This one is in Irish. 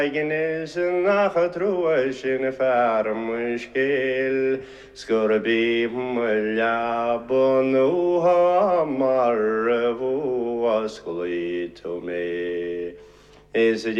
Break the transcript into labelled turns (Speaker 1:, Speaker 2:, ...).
Speaker 1: Is nach a trua sin a farm scéil Scorbí mu leabbanú ha mar a bhú ascailí tú mé. Is